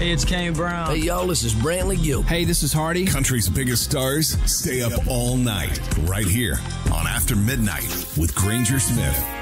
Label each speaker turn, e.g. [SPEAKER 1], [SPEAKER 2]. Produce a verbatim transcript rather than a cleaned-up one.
[SPEAKER 1] Hey, it's Kane Brown.
[SPEAKER 2] Hey, y'all, this is Brantley Gilbert.
[SPEAKER 3] Hey, this is Hardy.
[SPEAKER 4] Country's biggest stars stay up all night right here on After Midnight with Granger Smith.